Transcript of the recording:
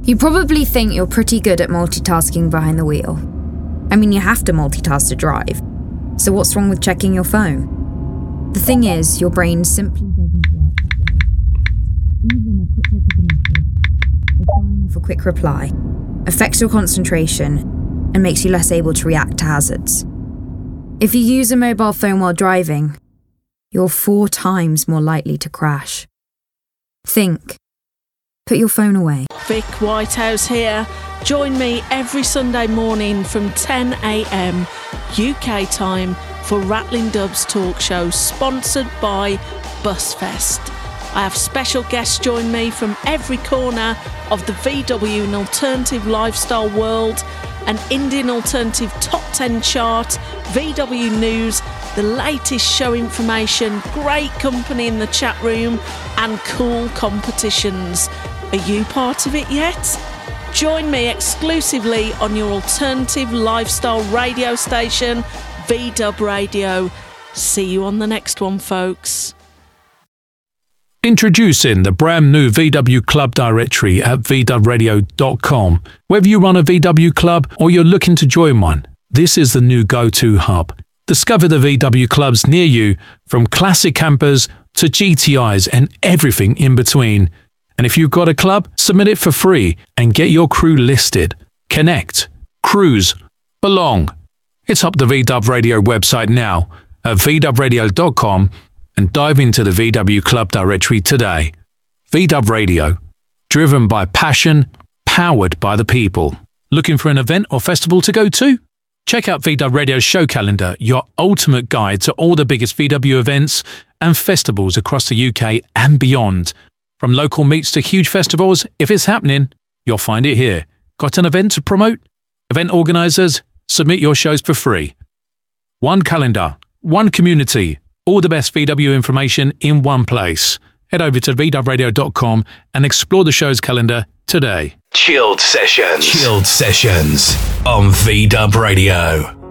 You probably think you're pretty good at multitasking behind the wheel. I mean, you have to multitask to drive. So what's wrong with checking your phone? The thing is, your brain simply doesn't work that way. Even a quick look at the message, or firing off a quick reply, affects your concentration and makes you less able to react to hazards. If you use a mobile phone while driving, you're 4 times more likely to crash. Think. Put your phone away. Vic Whitehouse here. Join me every Sunday morning from 10 a.m. UK time for Rattling Dubs talk show, sponsored by Busfest. I have special guests join me from every corner of the VW and alternative lifestyle world, an Indian alternative top 10 chart, VW news, the latest show information, great company in the chat room, and cool competitions. Are you part of it yet? Join me exclusively on your alternative lifestyle radio station, VW Radio. See you on the next one, folks. Introducing the brand new VW Club directory at vwradio.com. Whether you run a VW club or you're looking to join one, this is the new go-to hub. Discover the VW clubs near you, from classic campers to GTIs and everything in between. And if you've got a club, submit it for free and get your crew listed. Connect, cruise, belong. It's up the VW Radio website now at vwradio.com and dive into the VW Club directory today. VW Radio, driven by passion, powered by the people. Looking for an event or festival to go to? Check out VW Radio's show calendar, your ultimate guide to all the biggest VW events and festivals across the UK and beyond. From local meets to huge festivals, if it's happening, you'll find it here. Got an event to promote? Event organisers, submit your shows for free. One calendar, one community, all the best VW information in one place. Head over to vwradio.com and explore the show's calendar today. Chilled Sessions on VW Radio.